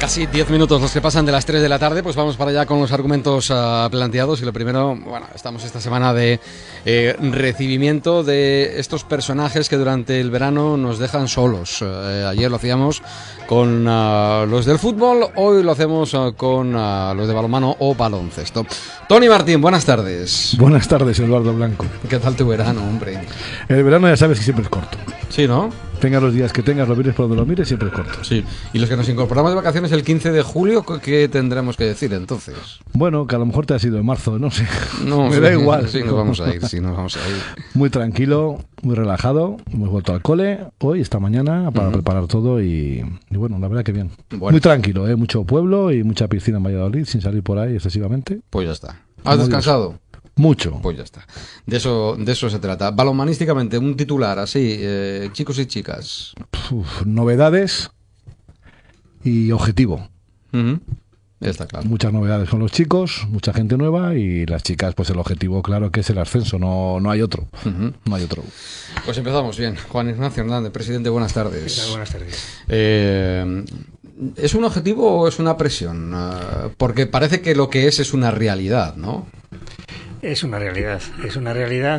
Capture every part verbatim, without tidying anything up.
Casi diez minutos los que pasan de las tres de la tarde, pues vamos para allá con los argumentos uh, planteados. Y lo primero, bueno, estamos esta semana de eh, recibimiento de estos personajes que durante el verano nos dejan solos. Eh, ayer lo hacíamos con uh, los del fútbol, hoy lo hacemos uh, con uh, los de balonmano o baloncesto. Tony Martín, buenas tardes. Buenas tardes, Eduardo Blanco. ¿Qué tal tu verano, hombre? El verano ya sabes que siempre es corto. Sí, ¿no? Tengas los días que tengas, lo mires por donde lo mires, siempre es corto. Sí. Y los que nos incorporamos de vacaciones el quince de julio, ¿qué tendremos que decir entonces? Bueno, que a lo mejor te has ido en marzo, no sé. No, me sí, da igual. Sí, nos vamos a ir, sí, nos vamos a ir. Muy tranquilo, muy relajado. Hemos vuelto al cole hoy, esta mañana, para uh-huh. preparar todo y, y bueno, la verdad que bien. Bueno. Muy tranquilo, ¿eh? Mucho pueblo y mucha piscina en Valladolid, sin salir por ahí excesivamente. Pues ya está. ¿Has descansado? Dios. Mucho. Pues ya está. De eso, de eso se trata. Balonmanísticamente, un titular así, eh, chicos y chicas. Uf, novedades y objetivo. Uh-huh. Está claro. Muchas novedades con los chicos, mucha gente nueva y las chicas, pues el objetivo claro que es el ascenso, no, no hay otro. Uh-huh. No hay otro. Pues empezamos bien. Juan Ignacio Hernández, presidente, buenas tardes. ¿Qué tal? Buenas tardes. Eh, ¿Es un objetivo o es una presión? Uh, porque parece que lo que es es una realidad, ¿no? Es una realidad, es una realidad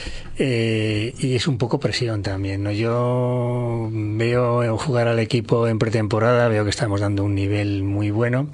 eh, y es un poco presión también, ¿no? Yo veo jugar al equipo en pretemporada, veo que estamos dando un nivel muy bueno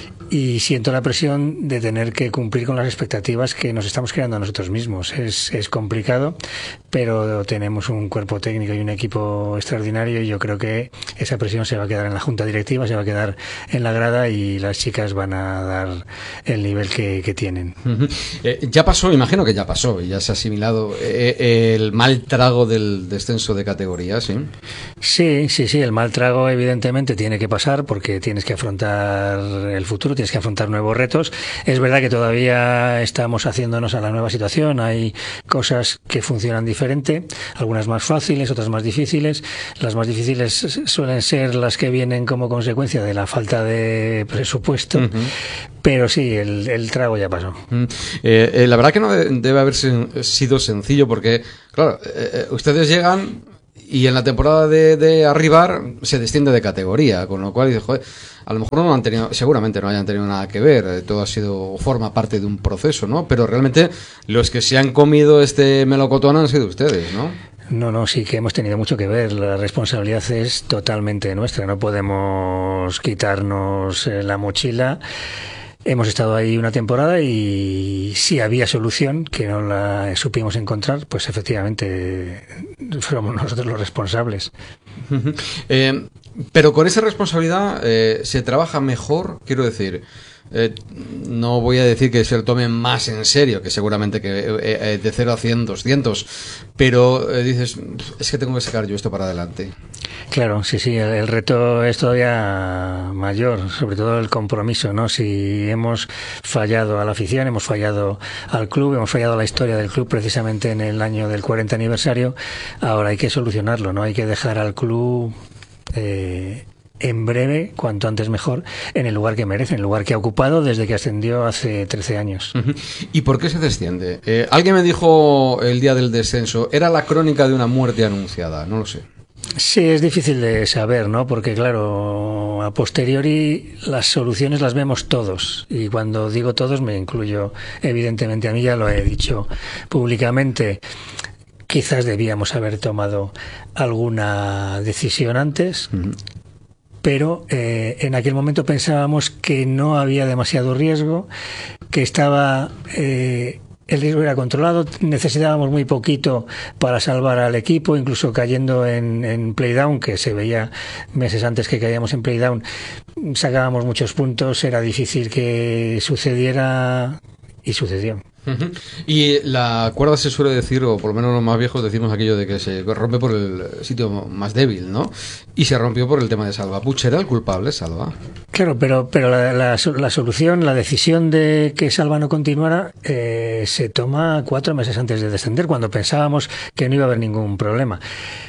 y siento la presión de tener que cumplir con las expectativas que nos estamos creando a nosotros mismos. Es, es complicado, pero tenemos un cuerpo técnico y un equipo extraordinario y yo creo que esa presión se va a quedar en la junta directiva, se va a quedar en la grada y las chicas van a dar el nivel que, que tienen. Uh-huh. Eh, ya pasó, imagino que ya pasó, ya se ha asimilado eh, el mal trago del descenso de categoría, ¿sí? Sí, sí, sí, el mal trago evidentemente tiene que pasar porque tienes que afrontar el futuro, tienes que afrontar nuevos retos. Es verdad que todavía estamos haciéndonos a la nueva situación, hay cosas que funcionan diferente, algunas más fáciles, otras más difíciles. Las más difíciles suelen ser las que vienen como consecuencia de la falta de presupuesto, uh-huh. pero sí, el, el trago ya pasó. Uh-huh. Eh, eh, la verdad que no debe haber sido sencillo porque, claro, eh, ustedes llegan y en la temporada de, de arribar se desciende de categoría, con lo cual dices, joder, a lo mejor no han tenido, seguramente no hayan tenido nada que ver, todo ha sido, forma parte de un proceso, ¿no? Pero realmente los que se han comido este melocotón han sido ustedes, ¿no? No, no, sí que hemos tenido mucho que ver. La responsabilidad es totalmente nuestra, no podemos quitarnos la mochila. Hemos estado ahí una temporada y si había solución, que no la supimos encontrar, pues efectivamente fuimos nosotros los responsables. Uh-huh. Eh, pero con esa responsabilidad eh, se trabaja mejor, quiero decir, eh, no voy a decir que se lo tomen más en serio, que seguramente que eh, eh, de cero a cien, doscientos, pero eh, dices, es que tengo que sacar yo esto para adelante. Claro, sí, sí, el, el reto es todavía mayor, sobre todo el compromiso, ¿no? Si hemos fallado a la afición, hemos fallado al club, hemos fallado a la historia del club precisamente en el año del cuarenta aniversario, ahora hay que solucionarlo, ¿no? Hay que dejar al club eh, en breve, cuanto antes mejor, en el lugar que merece, en el lugar que ha ocupado desde que ascendió hace trece años. Uh-huh. ¿Y por qué se desciende? Eh, alguien me dijo el día del descenso, era la crónica de una muerte anunciada, no lo sé. Sí, es difícil de saber, ¿no? Porque, claro, a posteriori las soluciones las vemos todos. Y cuando digo todos me incluyo, evidentemente, a mí ya lo he dicho públicamente. Quizás debíamos haber tomado alguna decisión antes, uh-huh. pero eh, en aquel momento pensábamos que no había demasiado riesgo, que estaba... Eh, el riesgo era controlado, necesitábamos muy poquito para salvar al equipo, incluso cayendo en, en playdown, que se veía meses antes que caíamos en playdown, sacábamos muchos puntos, era difícil que sucediera y sucedió. Uh-huh. Y la cuerda se suele decir, o por lo menos los más viejos decimos aquello de que se rompe por el sitio más débil, ¿no? Y se rompió por el tema de Salva. ¿Puig era el culpable, Salva? Claro, pero pero la, la, la solución, la decisión de que Salva no continuara eh, se toma cuatro meses antes de descender, cuando pensábamos que no iba a haber ningún problema.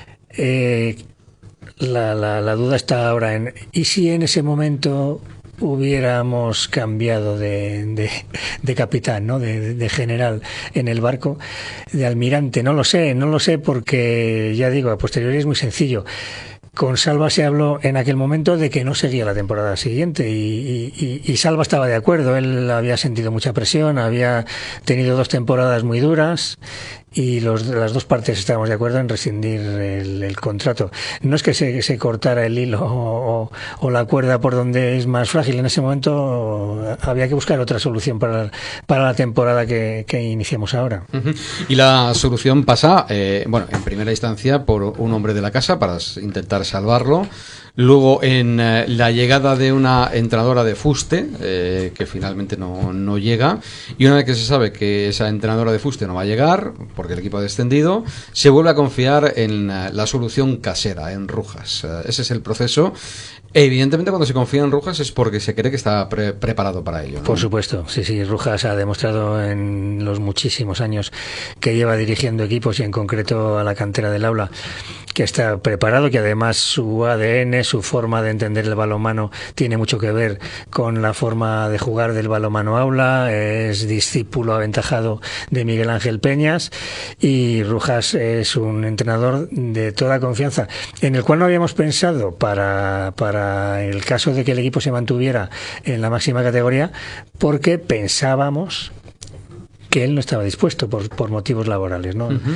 Eh, la, la, la duda está ahora en ¿y si en ese momento hubiéramos cambiado de, de, de capitán, ¿no? De, de general en el barco, de almirante? No lo sé, no lo sé porque, ya digo, a posteriori es muy sencillo. Con Salva se habló en aquel momento de que no seguía la temporada siguiente y, y, y Salva estaba de acuerdo. Él había sentido mucha presión, había tenido dos temporadas muy duras y los, las dos partes estábamos de acuerdo en rescindir el, el contrato. No es que se, se cortara el hilo o, o la cuerda por donde es más frágil. En ese momento había que buscar otra solución para, para la temporada que, que iniciamos ahora. Uh-huh. Y la solución pasa, eh, bueno, en primera instancia por un hombre de la casa para intentar salvarlo. Luego en eh, la llegada de una entrenadora de fuste, eh, que finalmente no, no llega, y una vez que se sabe que esa entrenadora de fuste no va a llegar, porque el equipo ha descendido, se vuelve a confiar en eh, la solución casera, en Rujas. Eh, ese es el proceso. Evidentemente cuando se confía en Rujas es porque se cree que está pre- preparado para ello, ¿no? Por supuesto, sí, sí, Rujas ha demostrado en los muchísimos años que lleva dirigiendo equipos y en concreto a la cantera del Aula que está preparado, que además su A D N, su forma de entender el balonmano tiene mucho que ver con la forma de jugar del balonmano Aula, es discípulo aventajado de Miguel Ángel Peñas y Rujas es un entrenador de toda confianza, en el cual no habíamos pensado para, para el caso de que el equipo se mantuviera en la máxima categoría, porque pensábamos que él no estaba dispuesto por, por motivos laborales, ¿no? Uh-huh.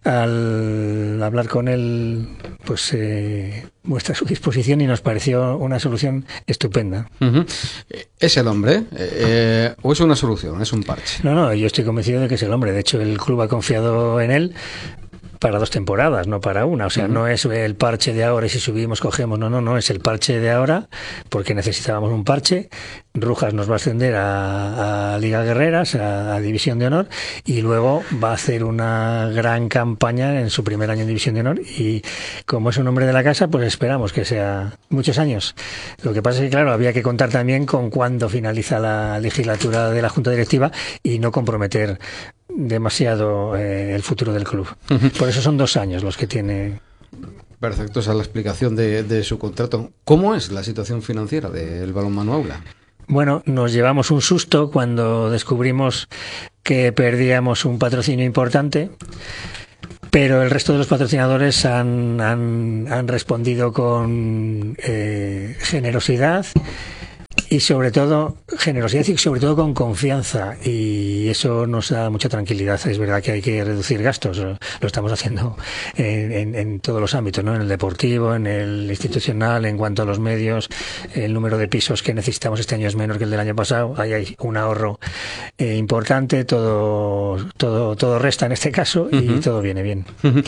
Al hablar con él, pues eh, muestra su disposición y nos pareció una solución estupenda. Uh-huh. ¿Es el hombre? Eh, ¿O es una solución? ¿Es un parche? No, no, yo estoy convencido de que es el hombre. De hecho, el club ha confiado en él para dos temporadas, no para una. O sea, uh-huh. no es el parche de ahora y si subimos cogemos. No, no, no, es el parche de ahora porque necesitábamos un parche. Rujas nos va a ascender a, a Liga Guerreras, a, a División de Honor, y luego va a hacer una gran campaña en su primer año en División de Honor y como es un hombre de la casa, pues esperamos que sea muchos años. Lo que pasa es que, claro, había que contar también con cuándo finaliza la legislatura de la Junta Directiva y no comprometer demasiado eh, el futuro del club. Uh-huh. Por eso son dos años los que tiene. Perfecto, esa es la explicación de, de su contrato. ¿Cómo es la situación financiera del balonmano Aula? Bueno, nos llevamos un susto cuando descubrimos que perdíamos un patrocinio importante, pero el resto de los patrocinadores han, han, han respondido con eh, generosidad y sobre todo generosidad y sobre todo con confianza, y eso nos da mucha tranquilidad. Es verdad que hay que reducir gastos, lo estamos haciendo en, en, en todos los ámbitos, ¿no? En el deportivo, en el institucional, en cuanto a los medios. El número de pisos que necesitamos este año es menor que el del año pasado, ahí hay un ahorro eh, importante, todo, todo, todo resta en este caso y uh-huh. todo viene bien. Uh-huh.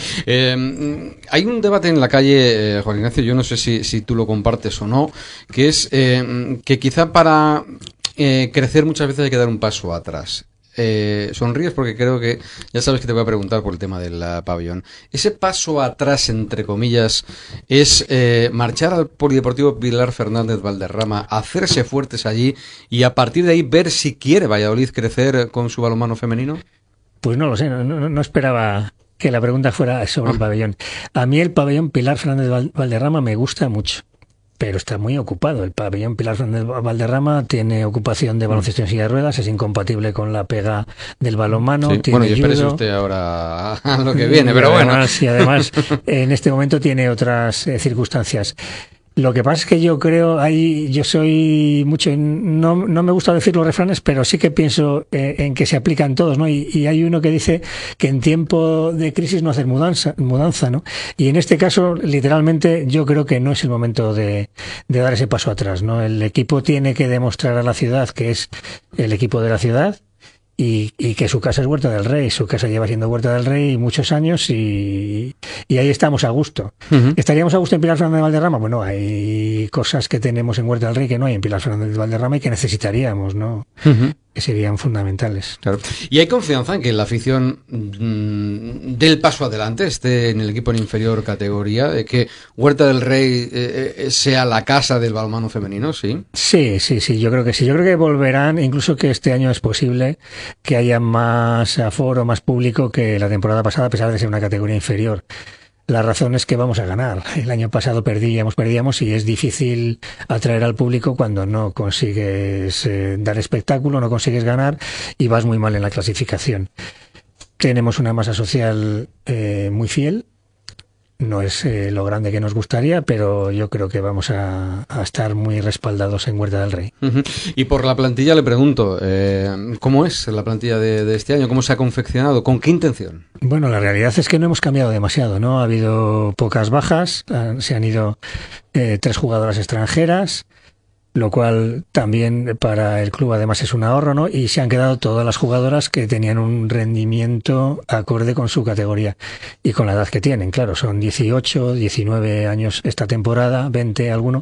Eh, hay un debate en la calle, eh, Juan Ignacio, yo no sé si, si tú lo compartes o no, que es eh, que quizá para eh, crecer muchas veces hay que dar un paso atrás. Eh, sonríes porque creo que ya sabes que te voy a preguntar por el tema del uh, pabellón. Ese paso atrás, entre comillas, es eh, marchar al Polideportivo Pilar Fernández Valderrama, hacerse fuertes allí y a partir de ahí ver si quiere Valladolid crecer con su balonmano femenino. Pues no lo sé, no, no, no esperaba que la pregunta fuera sobre oh. el pabellón. A mí el pabellón Pilar Fernández Valderrama me gusta mucho, pero está muy ocupado. El pabellón Pilar Fernández Valderrama tiene ocupación de baloncesto en silla de ruedas, es incompatible con la pega del balonmano. Sí, tiene bueno, y espérese judo. usted ahora a lo que viene, pero bueno. Además, y además, en este momento tiene otras eh, circunstancias. Lo que pasa es que yo creo, ahí yo soy mucho, no, no me gusta decir los refranes, pero sí que pienso eh, en que se aplican todos, ¿no? Y, y hay uno que dice que en tiempo de crisis no hacer mudanza, mudanza, ¿no? Y en este caso, literalmente, yo creo que no es el momento de, de dar ese paso atrás, ¿no? El equipo tiene que demostrar a la ciudad que es el equipo de la ciudad. Y, y que su casa es Huerta del Rey, su casa lleva siendo Huerta del Rey muchos años y, y ahí estamos a gusto. Uh-huh. ¿Estaríamos a gusto en Pilar Fernández de Valderrama? Bueno, hay cosas que tenemos en Huerta del Rey que no hay en Pilar Fernández de Valderrama y que necesitaríamos, ¿no? Uh-huh. Que serían fundamentales. Claro. ¿Y hay confianza en que la afición mmm, dé el paso adelante, esté en el equipo en inferior categoría, de que Huerta del Rey eh, sea la casa del balonmano femenino, sí? Sí, sí, sí, yo creo que sí. Yo creo que volverán, incluso que este año es posible que haya más aforo, más público que la temporada pasada, a pesar de ser una categoría inferior. La razón es que vamos a ganar. El año pasado perdíamos, perdíamos y es difícil atraer al público cuando no consigues eh, dar espectáculo, no consigues ganar y vas muy mal en la clasificación. Tenemos una masa social eh, muy fiel no es eh, lo grande que nos gustaría, pero yo creo que vamos a, a estar muy respaldados en Huerta del Rey. Uh-huh. Y por la plantilla le pregunto, eh, ¿cómo es la plantilla de, de este año? ¿Cómo se ha confeccionado? ¿Con qué intención? Bueno, la realidad es que no hemos cambiado demasiado, ¿no? Ha habido pocas bajas, se han ido eh, tres jugadoras extranjeras, lo cual también para el club además es un ahorro, ¿no? Y se han quedado todas las jugadoras que tenían un rendimiento acorde con su categoría y con la edad que tienen. Claro, son dieciocho, diecinueve años esta temporada, veinte alguno,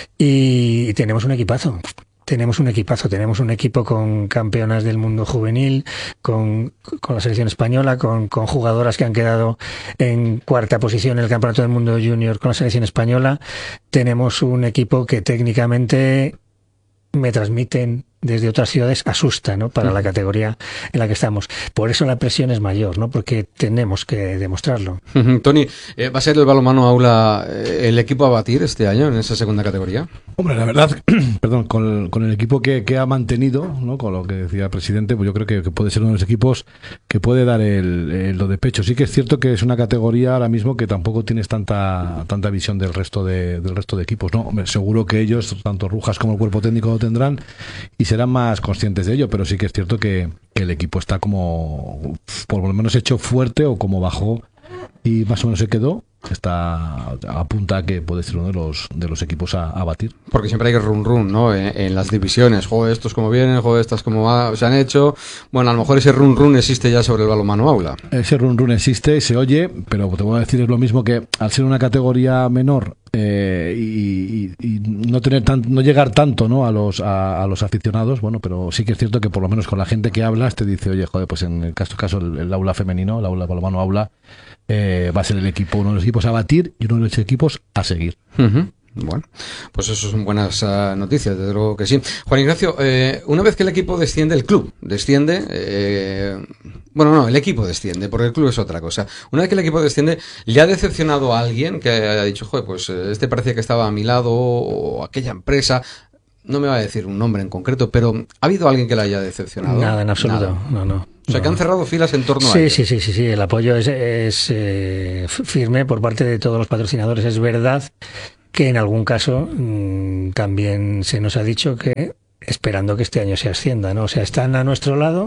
y tenemos un equipazo. Tenemos un equipazo, tenemos un equipo con campeonas del mundo juvenil, con, con la selección española, con, con jugadoras que han quedado en cuarta posición en el Campeonato del Mundo Junior con la selección española. Tenemos un equipo que técnicamente me transmiten desde otras ciudades asusta, ¿no? Para la categoría en la que estamos. Por eso la presión es mayor, ¿no? Porque tenemos que demostrarlo. Tony, ¿va a ser el balonmano Aula el equipo a batir este año en esa segunda categoría? Hombre, la verdad, perdón, con el, con el equipo que, que ha mantenido, ¿no? Con lo que decía el presidente, pues yo creo que, que puede ser uno de los equipos que puede dar el, el lo de pecho. Sí que es cierto que es una categoría ahora mismo que tampoco tienes tanta tanta visión del resto de del resto de equipos, ¿no? Hombre, seguro que ellos, tanto Rujas como el cuerpo técnico, lo tendrán y serán más conscientes de ello, pero sí que es cierto que, que el equipo está como, por lo menos hecho fuerte, o como bajó y más o menos se quedó, está apunta a que puede ser uno de los de los equipos a, a batir. Porque siempre hay que run run, ¿no? En, en las divisiones, joder, estos como vienen, joder, estas como va, se han hecho. Bueno, a lo mejor ese run run existe ya sobre el balonmano Aula. Ese run run existe, se oye, pero te voy a decir es lo mismo, que al ser una categoría menor eh, y, y, y no tener tan, no llegar tanto, ¿no? a los a, a los aficionados, bueno, pero sí que es cierto que por lo menos con la gente que hablas te dice, oye, joder, pues en el caso caso el, el aula femenino, el aula balonmano Aula, eh, va a ser el equipo, uno de los equipos a batir y uno de los equipos a seguir. Uh-huh. Bueno, pues eso son buenas uh, noticias, desde luego que sí. Juan Ignacio, eh, una vez que el equipo desciende, el club desciende, eh, bueno, no, el equipo desciende, porque el club es otra cosa. Una vez que el equipo desciende, ¿le ha decepcionado a alguien que haya dicho, joder, pues este parecía que estaba a mi lado, o aquella empresa? No me va a decir un nombre en concreto, pero ¿ha habido alguien que le haya decepcionado? Nada, en absoluto, Nada. no, no. O sea, no. que han cerrado filas en torno sí, a ello. Sí, sí, sí, sí, el apoyo es, es eh, firme por parte de todos los patrocinadores. Es verdad que en algún caso mmm, también se nos ha dicho que esperando que este año se ascienda, ¿no? O sea, están a nuestro lado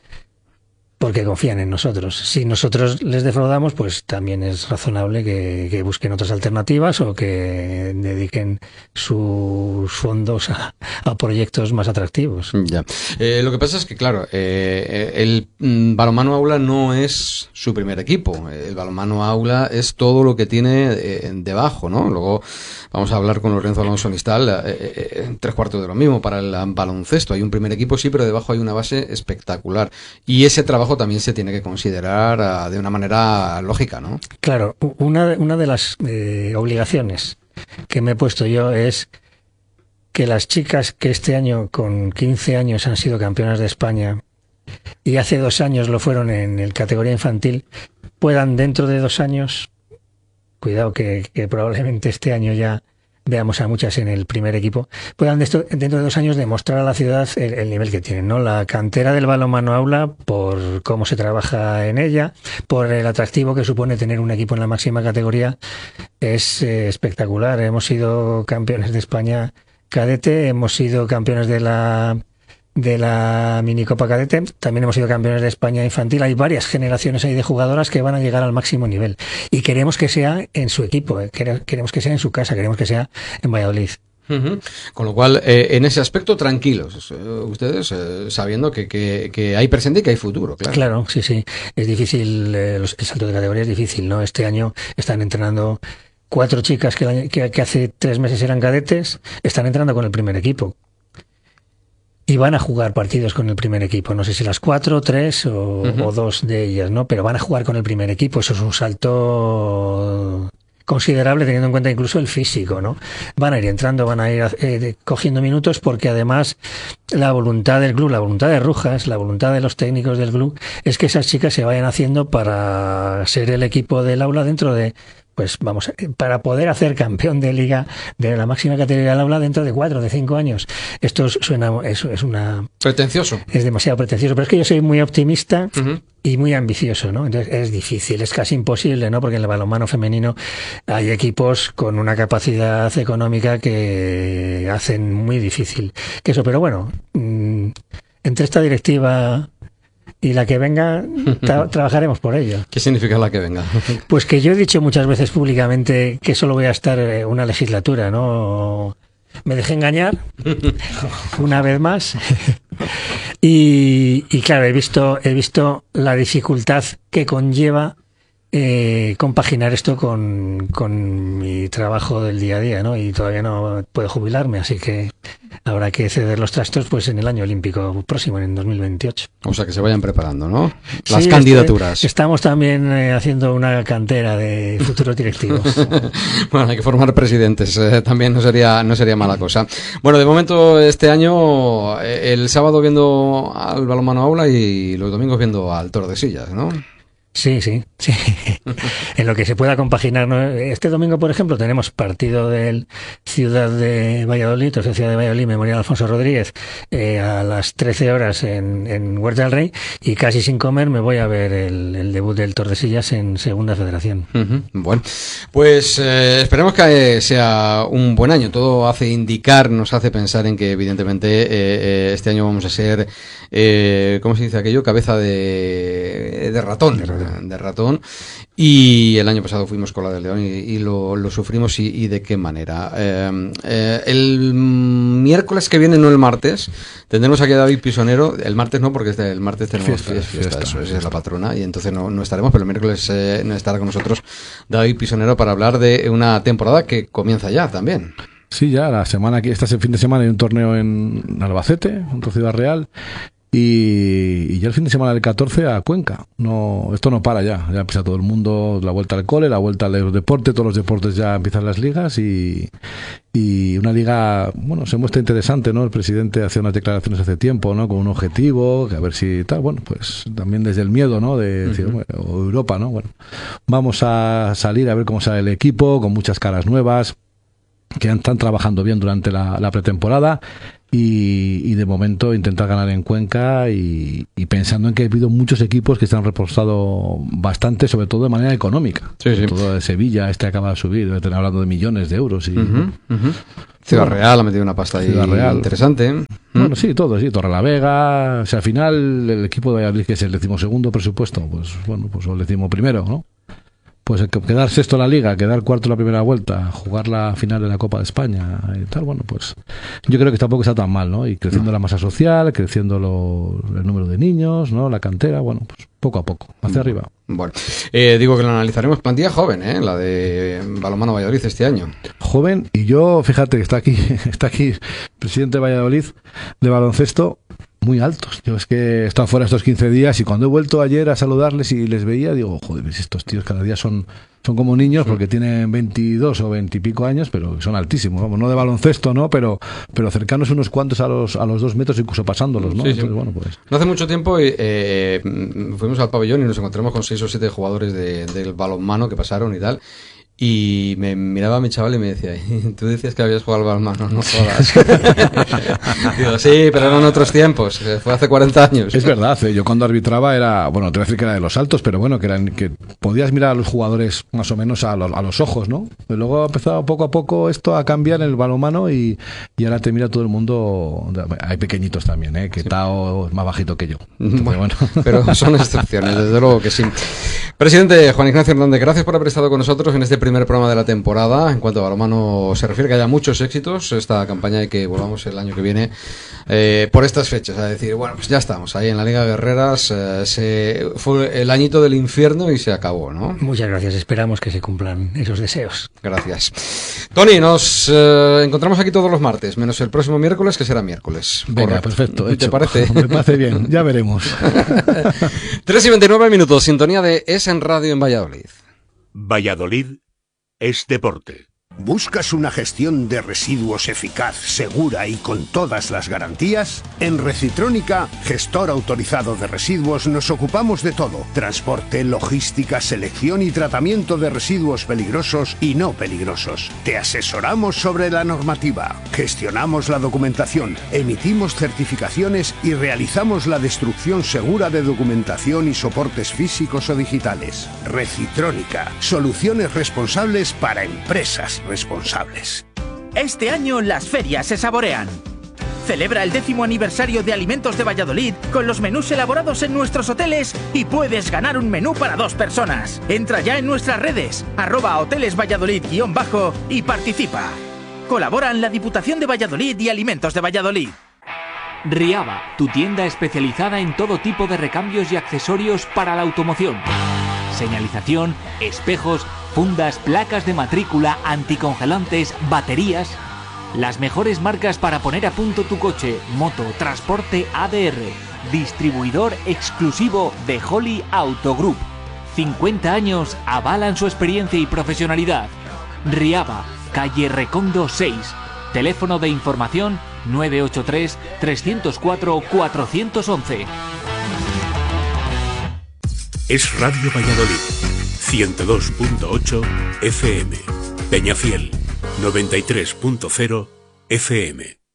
porque confían en nosotros. Si nosotros les defraudamos, pues también es razonable que, que busquen otras alternativas o que dediquen sus fondos a, a proyectos más atractivos. Ya. Eh, lo que pasa es que, claro, eh, el mm, balonmano Aula no es su primer equipo. El balonmano Aula es todo lo que tiene eh, debajo, ¿no? Luego vamos a hablar con Lorenzo Alonso Nistal, eh, eh, tres cuartos de lo mismo para el baloncesto. Hay un primer equipo, sí, pero debajo hay una base espectacular. Y ese trabajo también se tiene que considerar uh, de una manera lógica, ¿no? Claro, una, una de las eh, obligaciones que me he puesto yo es que las chicas que este año con quince años han sido campeonas de España y hace dos años lo fueron en el categoría infantil, puedan dentro de dos años, cuidado que, que probablemente este año ya veamos a muchas en el primer equipo, puedan dentro de dos años demostrar a la ciudad el, el nivel que tienen, ¿no? La cantera del balonmano Aula, por cómo se trabaja en ella, por el atractivo que supone tener un equipo en la máxima categoría, es eh, espectacular. Hemos sido campeones de España cadete, hemos sido campeones de la de la minicopa cadete, también hemos sido campeones de España infantil. Hay varias generaciones ahí de jugadoras que van a llegar al máximo nivel y queremos que sea en su equipo, eh. queremos que sea en su casa, queremos que sea en Valladolid. Uh-huh. Con lo cual, eh, en ese aspecto, tranquilos, eh, ustedes eh, sabiendo que, que, que hay presente y que hay futuro, claro. Claro, sí, sí. Es difícil, eh, los, el salto de categoría es difícil, ¿no? Este año están entrenando cuatro chicas que, que, que hace tres meses eran cadetes, están entrando con el primer equipo. Y van a jugar partidos con el primer equipo. No sé si las cuatro, tres o, uh-huh. o dos de ellas, ¿no? Pero van a jugar con el primer equipo. Eso es un salto considerable teniendo en cuenta incluso el físico, ¿no? Van a ir entrando, van a ir eh, cogiendo minutos porque además la voluntad del club, la voluntad de Rujas, la voluntad de los técnicos del club es que esas chicas se vayan haciendo para ser el equipo del aula dentro de pues vamos, para poder hacer campeón de liga de la máxima categoría del aula dentro de cuatro, de cinco años. Esto suena, es, es una... Pretencioso. Es demasiado pretencioso, pero es que yo soy muy optimista uh-huh. y muy ambicioso, ¿no? Entonces es difícil, es casi imposible, ¿no? Porque en el balonmano femenino hay equipos con una capacidad económica que hacen muy difícil que eso, pero bueno, mmm, entre esta directiva y la que venga, tra- trabajaremos por ello. ¿Qué significa la que venga? Pues que yo he dicho muchas veces públicamente que solo voy a estar una legislatura, ¿no? Me dejé engañar una vez más y, y claro, he visto, he visto la dificultad que conlleva eh, compaginar esto con, con mi trabajo del día a día, ¿no? Y todavía no puedo jubilarme, así que habrá que ceder los trastos pues en el año olímpico próximo, en dos mil veintiocho. O sea, que se vayan preparando, ¿no? Las sí, candidaturas. Este, estamos también eh, haciendo una cantera de futuros directivos. Bueno, hay que formar presidentes, eh, también no sería, no sería mala cosa. Bueno, de momento este año, eh, el sábado viendo al balonmano aula y los domingos viendo al Tordesillas, ¿no? Sí, sí, sí. En lo que se pueda compaginar, ¿no? Este domingo, por ejemplo, tenemos partido del Ciudad de Valladolid, o sea, Ciudad de Valladolid, Memorial Alfonso Rodríguez, eh, a las trece horas en, en Huerta del Rey, y casi sin comer me voy a ver el, el debut del Tordesillas en Segunda Federación. Uh-huh. Bueno, pues eh, esperemos que sea un buen año. Todo hace indicar, nos hace pensar en que evidentemente eh, eh, este año vamos a ser, eh, ¿cómo se dice aquello? Cabeza de, de ratón. De ratón. de ratón y el año pasado fuimos cola del león y, y lo, lo sufrimos y, y de qué manera. Eh, eh, el miércoles que viene, no el martes, tendremos aquí a David Pisonero. El martes no, porque el martes tenemos fiesta, fiesta, fiesta, fiesta eso, es la patrona y entonces no, no estaremos, pero el miércoles eh, estará con nosotros David Pisonero para hablar de una temporada que comienza ya también. Sí, ya la semana aquí, este fin de semana hay un torneo en Albacete, en Ciudad Real. Y, y ya el fin de semana del catorce a Cuenca. No, esto no para ya. Ya empieza todo el mundo, la vuelta al cole, la vuelta a los deportes, todos los deportes ya empiezan las ligas y, y una liga, bueno, se muestra interesante, ¿no? El presidente hacía unas declaraciones hace tiempo, ¿no? Con un objetivo, que a ver si tal, bueno, pues también desde el miedo, ¿no? De decir, bueno, o Europa, ¿no? Bueno, vamos a salir a ver cómo sale el equipo, con muchas caras nuevas, que están trabajando bien durante la, la pretemporada. Y, y de momento intentar ganar en Cuenca y, y pensando en que ha habido muchos equipos que se han reforzado bastante, sobre todo de manera económica. Sí, sí. Todo de Sevilla, este acaba de subir, debe tener hablando de millones de euros. Y, uh-huh, uh-huh. Ciudad Real ha metido una pasta ahí Real. Interesante. ¿eh? Bueno, sí, todo, sí, Torrelavega. O sea, al final el equipo de Valladolid, que es el decimosegundo presupuesto, pues bueno, pues el decimoprimero, ¿no? Pues quedar sexto en la liga, quedar cuarto en la primera vuelta, jugar la final de la Copa de España y tal, bueno, pues yo creo que tampoco está tan mal, ¿no? Y creciendo no. la masa social, creciendo lo, el número de niños, ¿no? La cantera, bueno, pues poco a poco, hacia arriba. Bueno, eh, digo que lo analizaremos. Plantilla joven, ¿eh? La de Balonmano Valladolid este año. Joven, y yo, fíjate que está aquí, está aquí presidente de Valladolid de baloncesto, muy altos. Yo es que he estado fuera estos quince días y cuando he vuelto ayer a saludarles y les veía, digo, joder, estos tíos cada día son, son como niños porque tienen veintidós o veinte y pico años, pero son altísimos, vamos, no de baloncesto, ¿no? Pero, pero cercanos unos cuantos a los, a los dos metros, incluso pasándolos, ¿no? Sí, sí. Entonces, bueno, pues. No hace mucho tiempo eh, fuimos al pabellón y nos encontramos con seis o siete jugadores de, del balonmano que pasaron y tal. Y me miraba a mi chaval y me decía, tú decías que habías jugado al balonmano, no jodas. Digo, sí, pero eran otros tiempos, fue hace cuarenta años. Es verdad, yo cuando arbitraba era, bueno, te voy a decir que era de los altos, pero bueno, que eran que podías mirar a los jugadores más o menos a, lo, a los ojos, ¿no? Pero luego ha empezado poco a poco esto a cambiar en el balonmano y, y ahora te mira todo el mundo, hay pequeñitos también, ¿eh? Que sí. Tao es más bajito que yo. Entonces, bueno, bueno. Pero son excepciones, desde luego que sí. Presidente Juan Ignacio Hernández, gracias por haber estado con nosotros en este primer programa de la temporada. En cuanto a balonmano se refiere, que haya muchos éxitos esta campaña y que volvamos el año que viene eh, por estas fechas a decir, bueno, pues ya estamos ahí en la Liga Guerreras, eh, se, fue el añito del infierno y se acabó, ¿no? Muchas gracias, esperamos que se cumplan esos deseos. Gracias. Tony, nos eh, encontramos aquí todos los martes, menos el próximo miércoles, que será miércoles. Venga, correcto. Perfecto, hecho. ¿Te parece? Me parece bien, ya veremos. tres y veintinueve minutos, sintonía de Es en Radio en Valladolid. Valladolid es deporte. ¿Buscas una gestión de residuos eficaz, segura y con todas las garantías? En Recitrónica, gestor autorizado de residuos, nos ocupamos de todo: transporte, logística, selección y tratamiento de residuos peligrosos y no peligrosos. Te asesoramos sobre la normativa, gestionamos la documentación, emitimos certificaciones y realizamos la destrucción segura de documentación y soportes físicos o digitales. Recitrónica, soluciones responsables para empresas responsables. Este año las ferias se saborean. Celebra el décimo aniversario de Alimentos de Valladolid con los menús elaborados en nuestros hoteles y puedes ganar un menú para dos personas. Entra ya en nuestras redes, arroba hoteles Valladolid guión bajo y participa. Colaboran la Diputación de Valladolid y Alimentos de Valladolid. Riaba, tu tienda especializada en todo tipo de recambios y accesorios para la automoción. Señalización, espejos, fundas, placas de matrícula, anticongelantes, baterías. Las mejores marcas para poner a punto tu coche, moto, transporte A D R. Distribuidor exclusivo de Holly Auto Group. cincuenta años avalan su experiencia y profesionalidad. Riaba, calle Recondo seis. Teléfono de información nueve ocho tres, tres cero cuatro, cuatro once. Es Radio Valladolid, ciento dos punto ocho F M. Peñafiel, noventa y tres punto cero F M.